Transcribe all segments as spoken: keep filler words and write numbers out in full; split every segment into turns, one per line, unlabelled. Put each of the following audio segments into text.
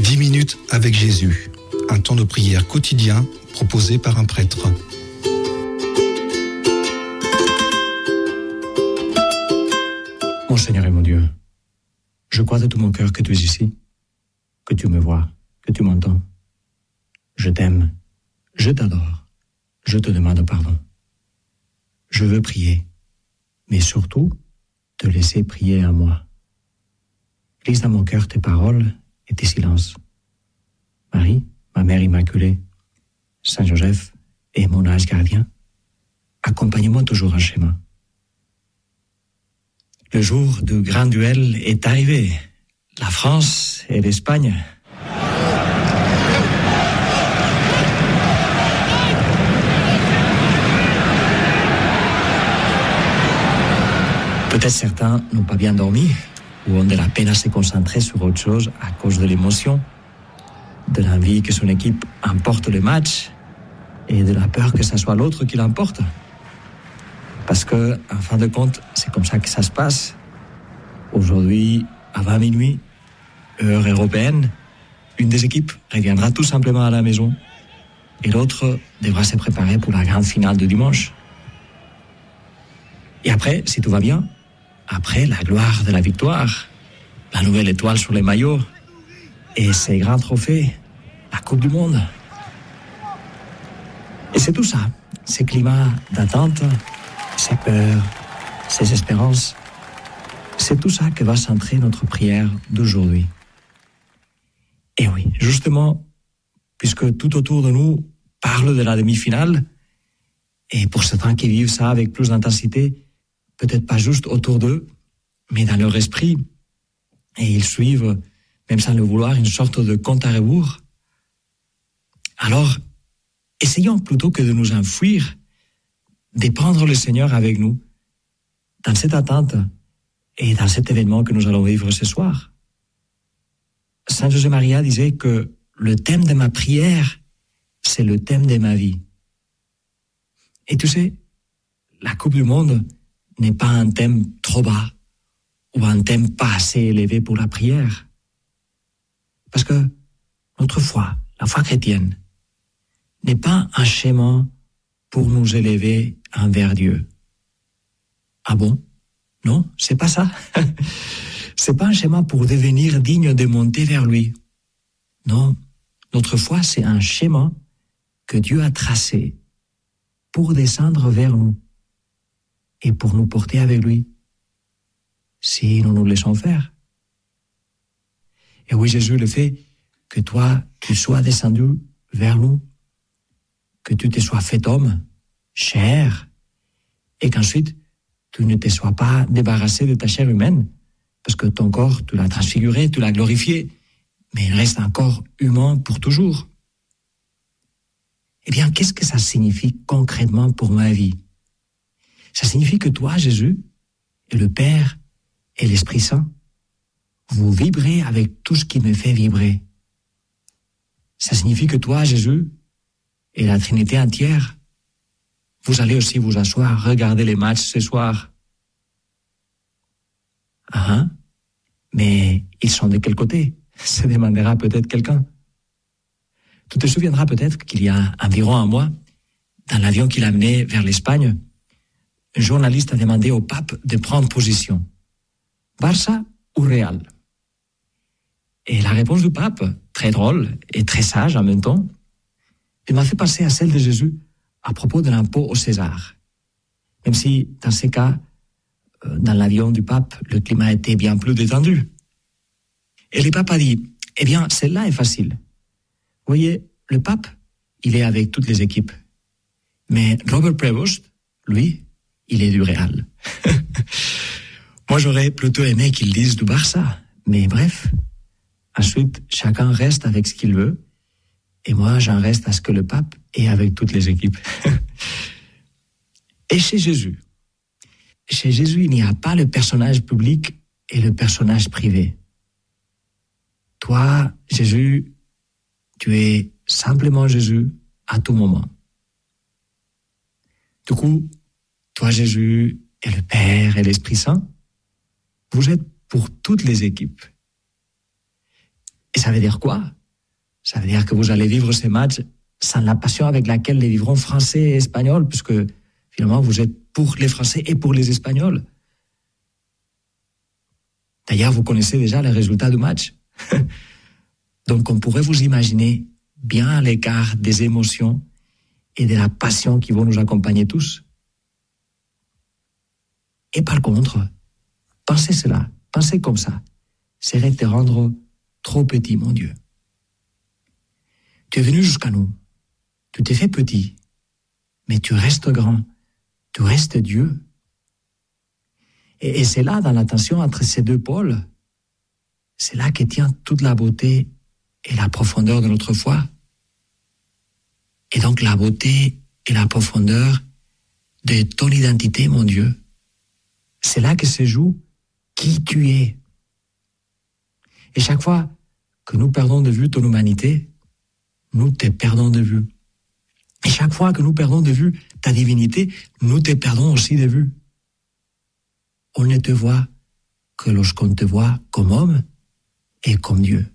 dix minutes avec Jésus, un temps de prière quotidien proposé par un prêtre.
Mon Seigneur et mon Dieu, je crois de tout mon cœur que tu es ici, que tu me vois, que tu m'entends. Je t'aime, je t'adore, je te demande pardon. Je veux prier, mais surtout te laisser prier à moi. Glisse dans mon cœur tes paroles et tes silences. Marie, ma mère immaculée, Saint Joseph et mon ange gardien, accompagne-moi toujours en chemin. Le jour du grand duel est arrivé. La France et l'Espagne. Peut-être certains n'ont pas bien dormi ou ont de la peine à se concentrer sur autre chose à cause de l'émotion, de l'envie que son équipe emporte le match et de la peur que ce soit l'autre qui l'emporte. Parce que, en fin de compte, c'est comme ça que ça se passe. Aujourd'hui, à vingt minuit, heure européenne, une des équipes reviendra tout simplement à la maison et l'autre devra se préparer pour la grande finale de dimanche. Et après, si tout va bien, après la gloire de la victoire, la nouvelle étoile sur les maillots et ces grands trophées, la Coupe du Monde. Et c'est tout ça, ces climats d'attente, ces peurs, ces espérances. C'est tout ça que va centrer notre prière d'aujourd'hui. Et oui, justement, puisque tout autour de nous parle de la demi-finale, et pour certains qui vivent ça avec plus d'intensité, peut-être pas juste autour d'eux, mais dans leur esprit, et ils suivent, même sans le vouloir, une sorte de compte à rebours. Alors, essayons plutôt que de nous enfuir, de prendre le Seigneur avec nous dans cette attente et dans cet événement que nous allons vivre ce soir. Saint José Maria disait que le thème de ma prière, c'est le thème de ma vie. Et tu sais, la Coupe du Monde n'est pas un thème trop bas ou un thème pas assez élevé pour la prière. Parce que notre foi, la foi chrétienne, n'est pas un schéma pour nous élever envers Dieu. Ah bon? Non, c'est pas ça. C'est pas un schéma pour devenir digne de monter vers lui. Non, notre foi, c'est un schéma que Dieu a tracé pour descendre vers nous et pour nous porter avec lui, si nous nous laissons faire. Et oui, Jésus, le fait que toi, tu sois descendu vers nous, que tu te sois fait homme, chair, et qu'ensuite, tu ne te sois pas débarrassé de ta chair humaine, parce que ton corps, tu l'as transfiguré, tu l'as glorifié, mais il reste un corps humain pour toujours. Eh bien, qu'est-ce que ça signifie concrètement pour ma vie? Ça signifie que toi, Jésus, et le Père et l'Esprit Saint, vous vibrez avec tout ce qui me fait vibrer. Ça signifie que toi, Jésus, et la Trinité entière, vous allez aussi vous asseoir, regarder les matchs ce soir. Ah, hein? Mais ils sont de quel côté? Se demandera peut-être quelqu'un. Tu te souviendras peut-être qu'il y a environ un mois, dans l'avion qui l'amenait vers l'Espagne, un journaliste a demandé au pape de prendre position. Barça ou Real? Et la réponse du pape, très drôle et très sage en même temps, elle m'a fait penser à celle de Jésus à propos de l'impôt au César. Même si, dans ces cas, dans l'avion du pape, le climat était bien plus détendu. Et le pape a dit, eh bien, celle-là est facile. Vous voyez, le pape, il est avec toutes les équipes. Mais Robert Prevost, lui, il est du Real. Moi, j'aurais plutôt aimé qu'il dise du Barça. Mais bref, ensuite, chacun reste avec ce qu'il veut. Et moi, j'en reste à ce que le pape est avec toutes les équipes. Et chez Jésus, chez Jésus, il n'y a pas le personnage public et le personnage privé. Toi, Jésus, tu es simplement Jésus à tout moment. Du coup, toi, Jésus, et le Père et l'Esprit Saint, vous êtes pour toutes les équipes. Et ça veut dire quoi? Ça veut dire que vous allez vivre ces matchs sans la passion avec laquelle les vivront Français et Espagnols, puisque finalement vous êtes pour les Français et pour les Espagnols. D'ailleurs, vous connaissez déjà les résultats du match. Donc on pourrait vous imaginer bien à l'écart des émotions et de la passion qui vont nous accompagner tous. Et par contre, penser cela, penser comme ça, serait te rendre trop petit, mon Dieu. Tu es venu jusqu'à nous, tu t'es fait petit, mais tu restes grand, tu restes Dieu. Et, et c'est là, dans la tension entre ces deux pôles, c'est là que tient toute la beauté et la profondeur de notre foi. Et donc la beauté et la profondeur de ton identité, mon Dieu. C'est là que se joue qui tu es. Et chaque fois que nous perdons de vue ton humanité, nous te perdons de vue. Et chaque fois que nous perdons de vue ta divinité, nous te perdons aussi de vue. On ne te voit que lorsqu'on te voit comme homme et comme Dieu.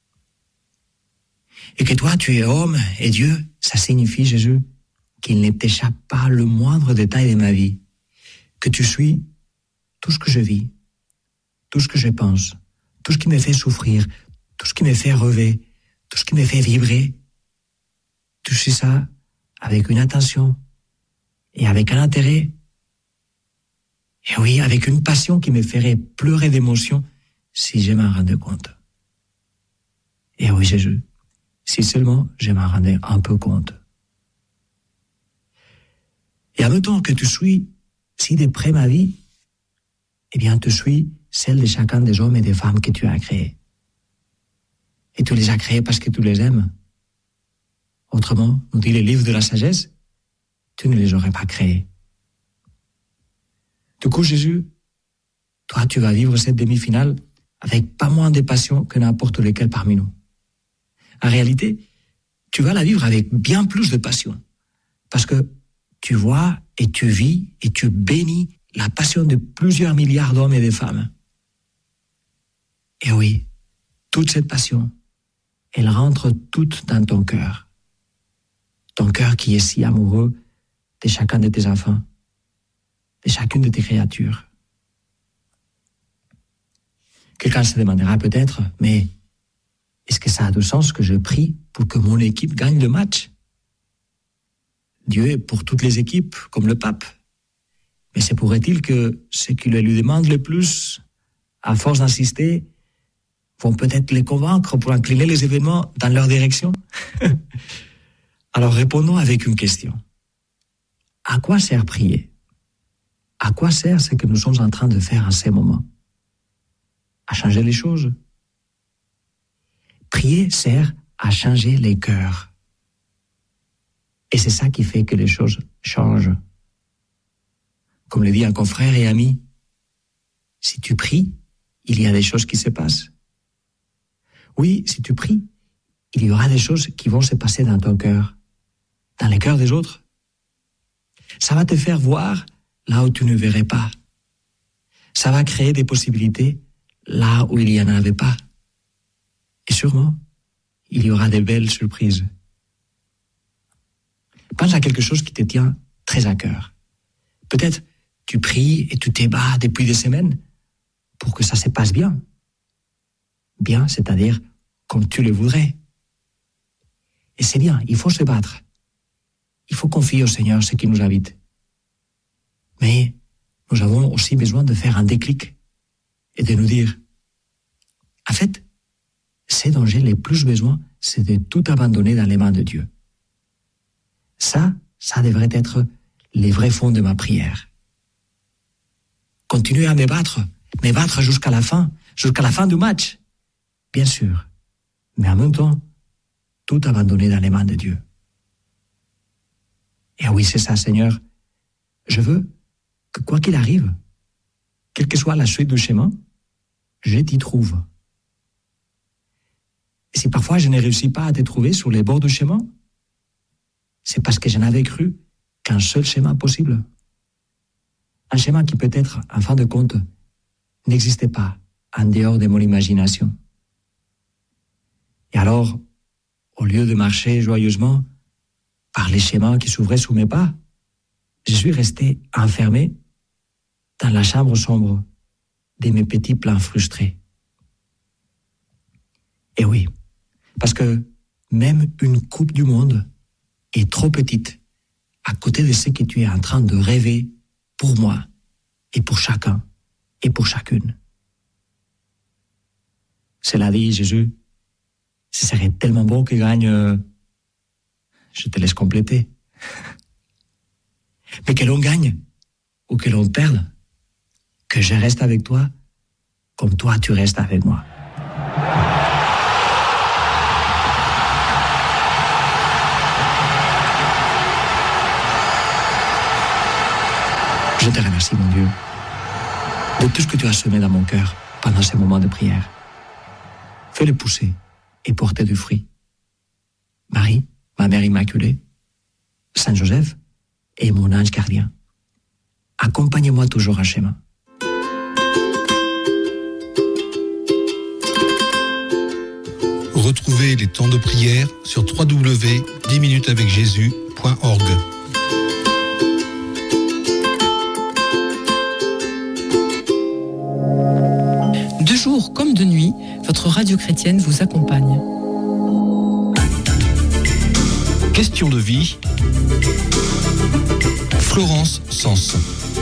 Et que toi, tu es homme et Dieu, ça signifie, Jésus, qu'il ne t'échappe pas le moindre détail de ma vie. Que tu suis tout ce que je vis, tout ce que je pense, tout ce qui me fait souffrir, tout ce qui me fait rêver, tout ce qui me fait vibrer. Tu sais ça avec une attention et avec un intérêt. Et oui, avec une passion qui me ferait pleurer d'émotion si je m'en rendais compte. Et oui, Jésus, si seulement je m'en rendais un peu compte. Et en même temps que tu suis si de près ma vie, eh bien, tu suis celle de chacun des hommes et des femmes que tu as créés. Et tu les as créés parce que tu les aimes. Autrement, nous dit le livre de la sagesse, tu ne les aurais pas créés. Du coup, Jésus, toi, tu vas vivre cette demi-finale avec pas moins de passion que n'importe lequel parmi nous. En réalité, tu vas la vivre avec bien plus de passion. Parce que tu vois et tu vis et tu bénis la passion de plusieurs milliards d'hommes et de femmes. Et oui, toute cette passion, elle rentre toute dans ton cœur. Ton cœur qui est si amoureux de chacun de tes enfants, de chacune de tes créatures. Quelqu'un se demandera peut-être, mais est-ce que ça a du sens que je prie pour que mon équipe gagne le match? Dieu est pour toutes les équipes, comme le pape. Mais se pourrait-il que ceux qui lui demandent le plus, à force d'insister, vont peut-être les convaincre pour incliner les événements dans leur direction? Alors répondons avec une question. À quoi sert prier? À quoi sert ce que nous sommes en train de faire en ces moments? À changer les choses. Prier sert à changer les cœurs. Et c'est ça qui fait que les choses changent. Comme le dit un confrère et ami, si tu pries, il y a des choses qui se passent. Oui, si tu pries, il y aura des choses qui vont se passer dans ton cœur, dans les cœurs des autres. Ça va te faire voir là où tu ne verrais pas. Ça va créer des possibilités là où il n'y en avait pas. Et sûrement, il y aura des belles surprises. Pense à quelque chose qui te tient très à cœur. Peut-être tu pries et tu t'ébats depuis des semaines pour que ça se passe bien. Bien, c'est-à-dire comme tu le voudrais. Et c'est bien, il faut se battre. Il faut confier au Seigneur ce qui nous habite. Mais nous avons aussi besoin de faire un déclic et de nous dire, en fait, ce dont j'ai le plus besoin, c'est de tout abandonner dans les mains de Dieu. Ça, ça devrait être les vrais fonds de ma prière. Continuer à me battre, me battre jusqu'à la fin, jusqu'à la fin du match, bien sûr, mais en même temps, tout abandonner dans les mains de Dieu. Et oui, c'est ça, Seigneur. Je veux que quoi qu'il arrive, quelle que soit la suite du chemin, je t'y trouve. Et si parfois je ne réussis pas à te trouver sur les bords du chemin, c'est parce que je n'avais cru qu'un seul chemin possible. Un chemin qui peut-être, en fin de compte, n'existait pas en dehors de mon imagination. Alors, au lieu de marcher joyeusement par les chemins qui s'ouvraient sous mes pas, je suis resté enfermé dans la chambre sombre de mes petits plans frustrés. Et oui, parce que même une coupe du monde est trop petite à côté de ce que tu es en train de rêver pour moi et pour chacun et pour chacune. Cela dit, Jésus, ce serait tellement beau que gagne... Euh, je te laisse compléter. Mais que l'on gagne ou que l'on perde, que je reste avec toi comme toi tu restes avec moi. Je te remercie, mon Dieu, de tout ce que tu as semé dans mon cœur pendant ces moments de prière. Fais-le pousser et porter du fruit. Marie, ma mère immaculée, Saint Joseph et mon ange gardien, accompagnez-moi toujours en chemin.
Retrouvez les temps de prière sur w w w point dix minutes avec jésus point org.
De jour comme de nuit, votre radio chrétienne vous accompagne.
Question de vie. Florence Sens.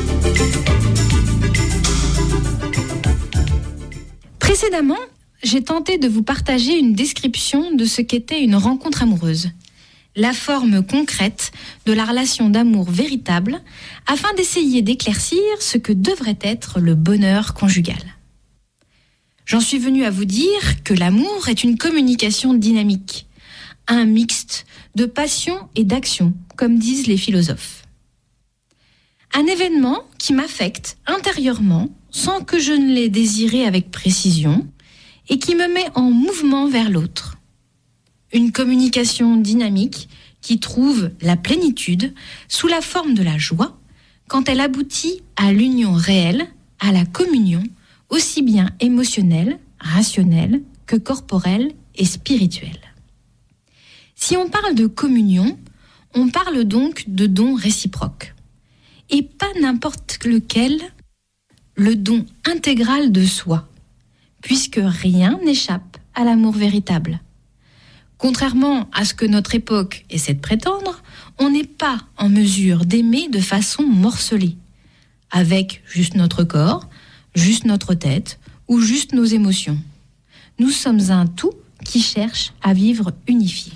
Précédemment, j'ai tenté de vous partager une description de ce qu'était une rencontre amoureuse, la forme concrète de la relation d'amour véritable, afin d'essayer d'éclaircir ce que devrait être le bonheur conjugal. J'en suis venue à vous dire que l'amour est une communication dynamique, un mixte de passion et d'action, comme disent les philosophes. Un événement qui m'affecte intérieurement sans que je ne l'ai désiré avec précision et qui me met en mouvement vers l'autre. Une communication dynamique qui trouve la plénitude sous la forme de la joie quand elle aboutit à l'union réelle, à la communion, aussi bien émotionnelle, rationnelle que corporelle et spirituelle. Si on parle de communion, on parle donc de don réciproque. Et pas n'importe lequel, le don intégral de soi, puisque rien n'échappe à l'amour véritable. Contrairement à ce que notre époque essaie de prétendre, on n'est pas en mesure d'aimer de façon morcelée, avec juste notre corps, juste notre tête ou juste nos émotions. Nous sommes un tout qui cherche à vivre unifié.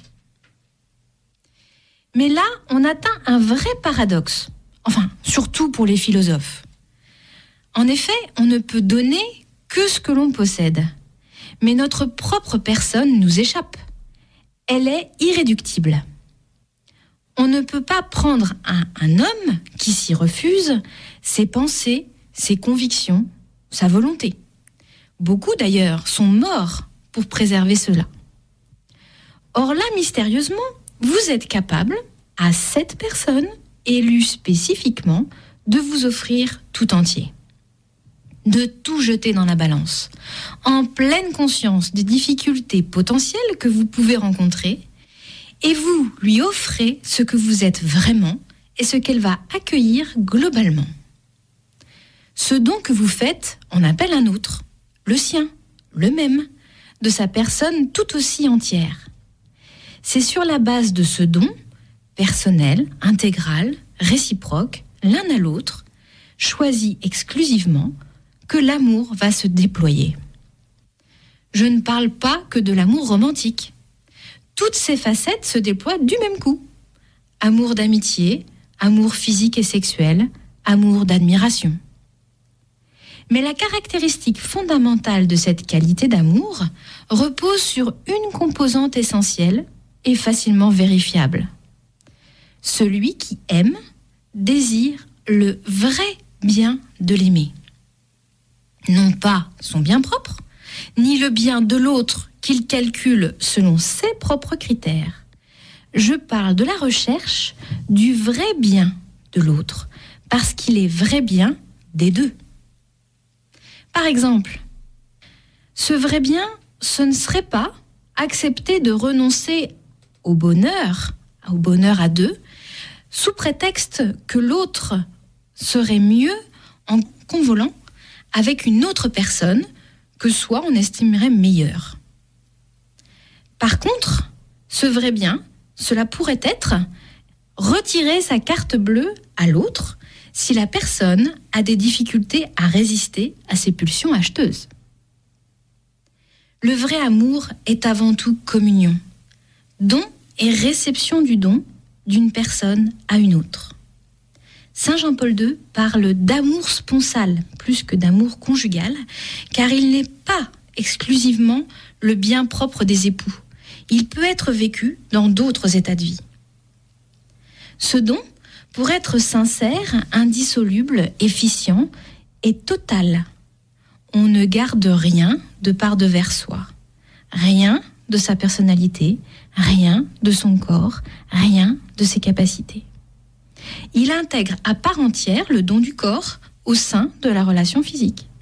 Mais là, on atteint un vrai paradoxe, enfin, surtout pour les philosophes. En effet, on ne peut donner que ce que l'on possède, mais notre propre personne nous échappe. Elle est irréductible. On ne peut pas prendre un, un homme qui s'y refuse, ses pensées, ses convictions, sa volonté. Beaucoup d'ailleurs sont morts pour préserver cela. Or là, mystérieusement, vous êtes capable, à cette personne, élue spécifiquement, de vous offrir tout entier. De tout jeter dans la balance, en pleine conscience des difficultés potentielles que vous pouvez rencontrer, et vous lui offrez ce que vous êtes vraiment et ce qu'elle va accueillir globalement. Ce don que vous faites en appelle un autre, le sien, le même, de sa personne tout aussi entière. C'est sur la base de ce don, personnel, intégral, réciproque, l'un à l'autre, choisi exclusivement, que l'amour va se déployer. Je ne parle pas que de l'amour romantique. Toutes ces facettes se déploient du même coup. Amour d'amitié, amour physique et sexuel, amour d'admiration. Mais la caractéristique fondamentale de cette qualité d'amour repose sur une composante essentielle et facilement vérifiable. Celui qui aime désire le vrai bien de l'aimer. Non pas son bien propre, ni le bien de l'autre qu'il calcule selon ses propres critères. Je parle de la recherche du vrai bien de l'autre, parce qu'il est vrai bien des deux. Par exemple, ce vrai bien, ce ne serait pas, accepter de renoncer au bonheur, au bonheur à deux, sous prétexte que l'autre serait mieux en convolant avec une autre personne que soi on estimerait meilleure. Par contre, ce vrai bien, cela pourrait être retirer sa carte bleue à l'autre si la personne a des difficultés à résister à ses pulsions acheteuses. Le vrai amour est avant tout communion, don et réception du don d'une personne à une autre. Saint Jean-Paul deux parle d'amour sponsal plus que d'amour conjugal, car il n'est pas exclusivement le bien propre des époux. Il peut être vécu dans d'autres états de vie. Ce don, pour être sincère, indissoluble, efficient et total, on ne garde rien de par devers soi, rien de sa personnalité, rien de son corps, rien de ses capacités. Il intègre à part entière le don du corps au sein de la relation physique.